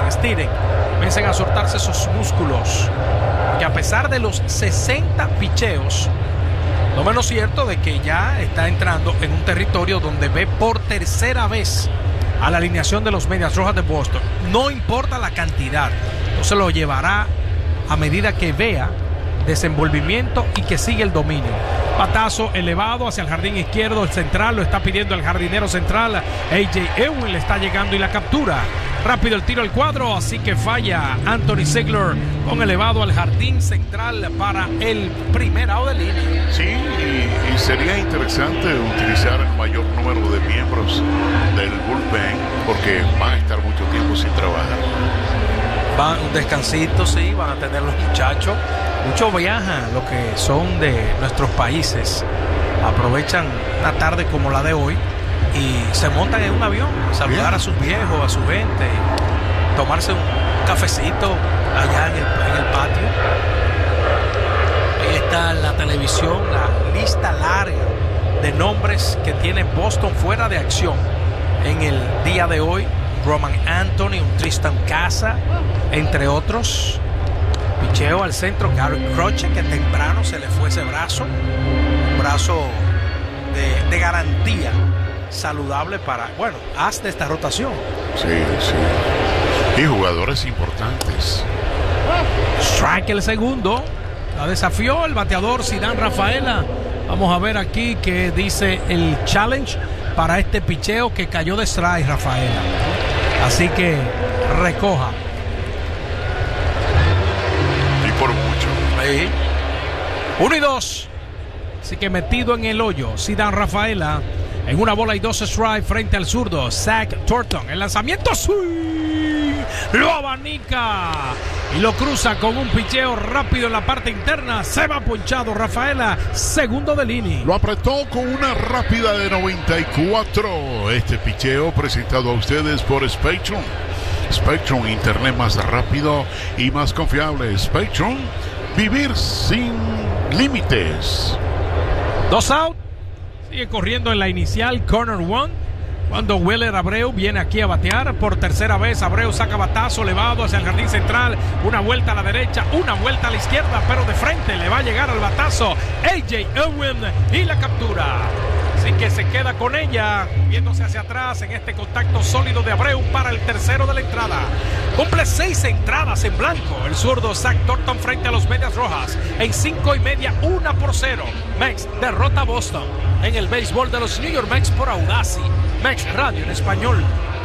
estiren, comiencen a soltarse esos músculos. Que a pesar de los 60 picheos, lo menos cierto de que ya está entrando en un territorio donde ve por tercera vez a la alineación de los Medias Rojas de Boston. No importa la cantidad, no se lo llevará a medida que vea desenvolvimiento y que sigue el dominio. Batazo elevado hacia el jardín izquierdo, el central lo está pidiendo el jardinero central. A.J. Ewing le está llegando y la captura. Rápido el tiro al cuadro, así que falla Anthony Ziegler con elevado al jardín central para el primer out de línea. Sí, y sería interesante utilizar el mayor número de miembros del bullpen porque van a estar mucho tiempo sin trabajar. Van un descansito, sí, van a tener los muchachos. Muchos viajan, lo que son de nuestros países, aprovechan una tarde como la de hoy y se montan en un avión, saludar a sus viejos, a su gente, tomarse un cafecito allá en el patio. Ahí está la televisión, la lista larga de nombres que tiene Boston fuera de acción en el día de hoy. Roman Anthony, un Tristan Casa, entre otros. Picheo al centro, Gary Croce, que temprano se le fue ese brazo, un brazo de garantía saludable para, bueno, hasta esta rotación. Sí, sí. Y jugadores importantes. Strike el segundo, la desafió el bateador Zidane Rafaela. Vamos a ver aquí qué dice el challenge para este picheo que cayó de strike Rafaela. Así que recoja. Por mucho. Sí. 1-2. Así que metido en el hoyo Zidane Rafaela en una bola y 2 strike frente al zurdo Zach Thornton. El lanzamiento lo abanica y lo cruza con un picheo rápido en la parte interna. Se va ponchado Rafaela, segundo del inning. Lo apretó con una rápida de 94. Este picheo presentado a ustedes por Spectrum. Spectrum, internet más rápido y más confiable. Spectrum, vivir sin límites. 2 out. Sigue corriendo en la inicial, corner one. Cuando Weller Abreu viene aquí a batear por tercera vez, Abreu saca batazo elevado hacia el jardín central. Una vuelta a la derecha, una vuelta a la izquierda, pero de frente le va a llegar al batazo A.J. Ewing y la captura. Así que se queda con ella, viéndose hacia atrás en este contacto sólido de Abreu para el tercero de la entrada. Cumple 6 entradas en blanco el zurdo Zach Thornton frente a los Medias Rojas. En 5 y media, 1-0. Mex derrota a Boston en el béisbol de los New York Mets por Audacy. Mex Radio en español.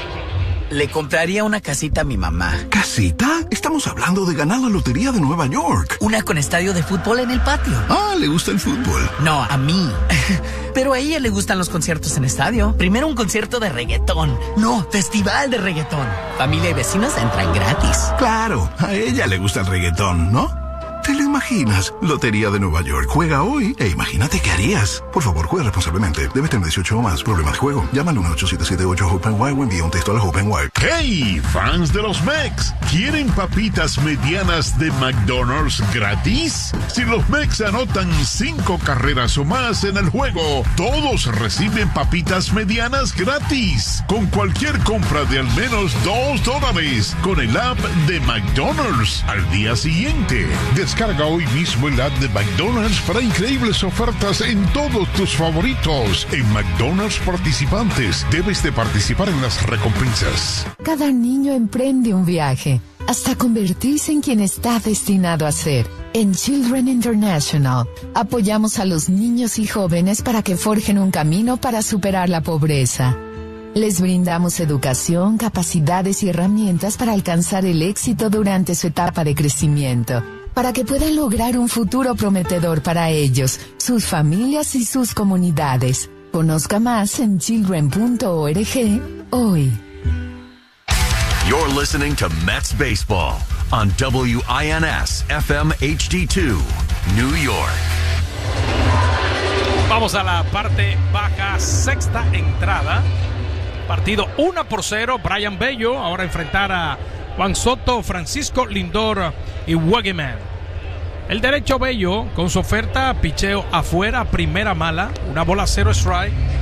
Le compraría una casita a mi mamá. ¿Casita? Estamos hablando de ganar la lotería de Nueva York. Una con estadio de fútbol en el patio. Ah, ¿le gusta el fútbol? No, a mí. Pero a ella le gustan los conciertos en estadio. Primero un concierto de reggaetón. No, festival de reggaetón. Familia y vecinos entran gratis. Claro, a ella le gusta el reggaetón, ¿no? ¿Te lo imaginas? Lotería de Nueva York. Juega hoy e imagínate qué harías. Por favor, juega responsablemente. Debes tener 18 o más. Problemas de juego. Llama al 1-877-8-HOPE-NY o envía un texto a la HOPE-NY. ¡Hey! Fans de los Mex, ¿quieren papitas medianas de McDonald's gratis? Si los Mex anotan 5 carreras o más en el juego, todos reciben papitas medianas gratis. Con cualquier compra de al menos $2 con el app de McDonald's. Al día siguiente, descarga hoy mismo el app de McDonald's para increíbles ofertas en todos tus favoritos. En McDonald's participantes, debes de participar en las recompensas. Cada niño emprende un viaje hasta convertirse en quien está destinado a ser. En Children International, apoyamos a los niños y jóvenes para que forjen un camino para superar la pobreza. Les brindamos educación, capacidades y herramientas para alcanzar el éxito durante su etapa de crecimiento, para que puedan lograr un futuro prometedor para ellos, sus familias y sus comunidades. Conozca más en children.org hoy. You're listening to Mets Baseball on WINS FM HD2, New York. Vamos a la parte baja, sexta entrada. Partido 1-0. Brian Bello ahora enfrentar a Juan Soto, Francisco Lindor y Wegeman. El derecho Bello con su oferta, picheo afuera, primera mala, una bola 0 strike.